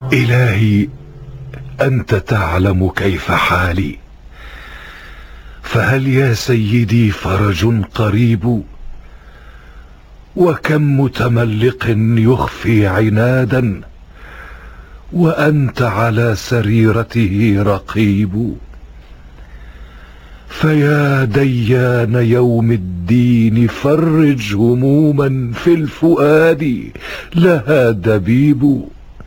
إلهي، أنت تعلم كيف حالي، فهل يا سيدي فرج قريب؟ وكم متملق يخفي عنادا، وأنت على سريرته رقيب. فيا ديان يوم الدين فرج هموما في الفؤاد لها دبيب.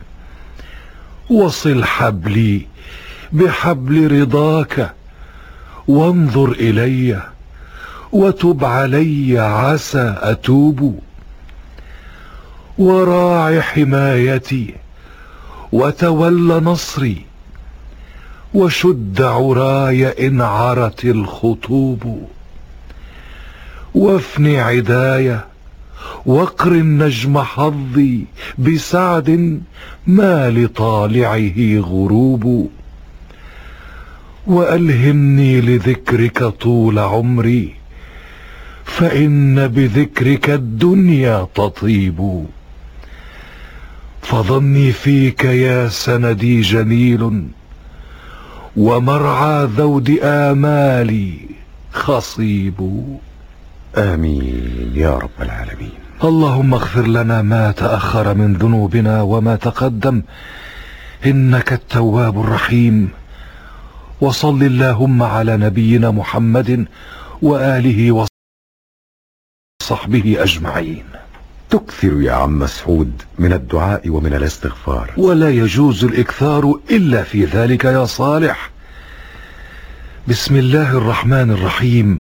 وصل حبلي بحبل رضاك، وانظر إلي وتب علي عسى أتوب. وراع حمايتي وتول نصري، وشد عراي إن عرت الخطوب. وافن عداي واقر النجم حظي بسعد ما لطالعه غروب. وألهمني لذكرك طول عمري، فإن بذكرك الدنيا تطيب. فظني فيك يا سندي جميل، ومرعى ذود آمالي خصيب. آمين يا رب العالمين. اللهم اغفر لنا ما تأخر من ذنوبنا وما تقدم، إنك التواب الرحيم. وصل اللهم على نبينا محمد وآله وصحبه أجمعين. تكثر يا عم مسعود من الدعاء ومن الاستغفار، ولا يجوز الإكثار إلا في ذلك يا صالح. بسم الله الرحمن الرحيم.